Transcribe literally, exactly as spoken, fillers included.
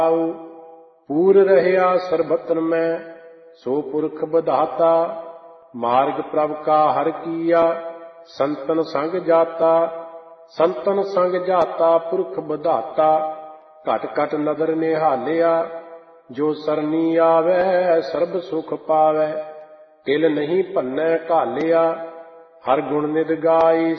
ਪੂਰ ਰਹਿਆ ਸਰਬਤਨ ਮੈਂ ਸੋ ਪੁਰਖ ਬਧਾਤਾ। ਮਾਰਗ ਪ੍ਰਭ ਕਾ ਹਰ ਕੀਆ ਸੰਤਨ ਸੰਗ ਜਾਤਾ। ਸੰਤਨ ਸੰਗ ਜਾਤਾ ਪੁਰਖ ਬਧਾਤਾ। ਘਟ ਘਟ ਨਦਰ ਨਿਹਾਲਿਆ ਜੋ ਸਰਨੀ ਆਵੈ ਸਰਬ ਸੁਖ ਪਾਵੈ। ਤਿਲ ਨਹੀਂ ਭੰਨੈ ਘਾਲਿਆ ਹਰ ਗੁਣ ਨਿਤ ਗਾਈ